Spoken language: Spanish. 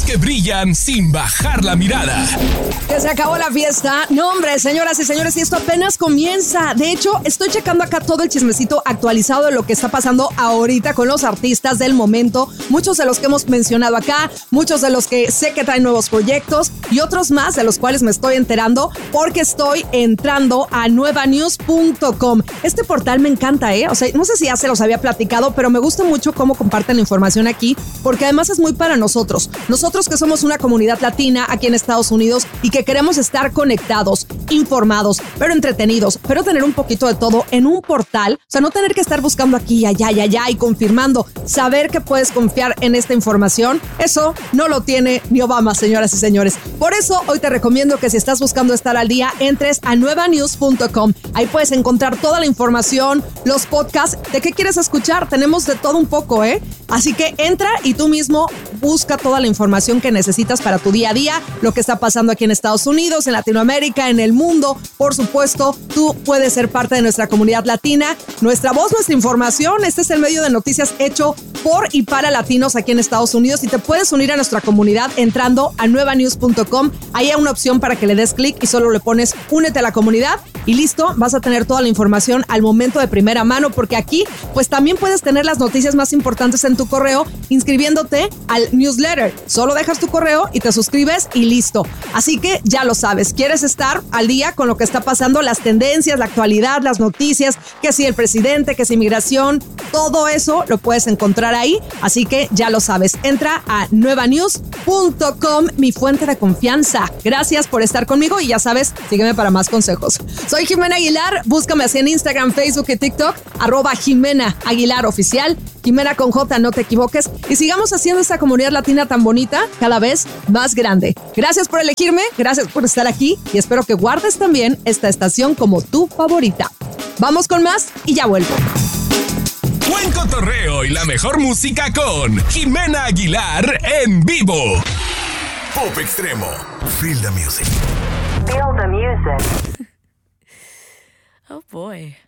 que brillan sin bajar la mirada. Que se acabó la fiesta. No, hombre, señoras y señores, y esto apenas comienza. De hecho, estoy checando acá todo el chismecito actualizado de lo que está pasando ahorita con los artistas del momento. Muchos de los que hemos mencionado acá, muchos de los que sé que traen nuevos proyectos y otros más de los cuales me estoy enterando porque estoy entrando a nuevanews.com. Este portal me encanta, O sea, no sé si ya se los había platicado, pero me gusta mucho cómo comparten la información aquí, porque además es muy para nosotros. Nosotros que somos una comunidad latina aquí en Estados Unidos y que queremos estar conectados, informados, pero entretenidos, pero tener un poquito de todo en un portal. O sea, no tener que estar buscando aquí y allá y allá y confirmando. Saber que puedes confiar en esta información, eso no lo tiene ni Obama, señoras y señores. Por eso, hoy te recomiendo que si estás buscando estar al día, entres a nuevanews.com. Ahí puedes encontrar toda la información, los podcasts, de qué quieres escuchar. Tenemos de todo un poco, Así que entra y tú mismo busca toda la información que necesitas para tu día a día, lo que está pasando aquí en Estados Unidos, en Latinoamérica, en el mundo. Por supuesto, tú puedes ser parte de nuestra comunidad latina, nuestra voz, nuestra información. Este es el medio de noticias hecho por y para latinos aquí en Estados Unidos y te puedes unir a nuestra comunidad entrando a nuevanews.com. Ahí hay una opción para que le des clic y solo le pones únete a la comunidad y listo, vas a tener toda la información al momento de primera mano, porque aquí pues también puedes tener las noticias más importantes en tu correo inscribiéndote al newsletter. Solo dejas tu correo y te suscribes y listo. Así que ya lo sabes, quieres estar al día con lo que está pasando, las tendencias, la actualidad, las noticias, que si el presidente, que si inmigración, todo eso lo puedes encontrar ahí. Así que ya lo sabes, entra a nuevanews.com, mi fuente de confianza. Gracias por estar conmigo y ya sabes, sígueme para más consejos. Soy Jimena Aguilar, búscame así en Instagram, Facebook y TikTok, @Jimena Aguilar Oficial, Jimena con J, no te equivoques, y sigamos haciendo esta comunidad latina tan bonita, cada vez más grande. Gracias por elegirme, gracias por estar aquí y espero que guardes también esta estación como tu favorita. Vamos con más y ya vuelvo. Buen cotorreo y la mejor música con Jimena Aguilar en vivo. Pop Extremo. Feel the music. Feel the music. Oh boy.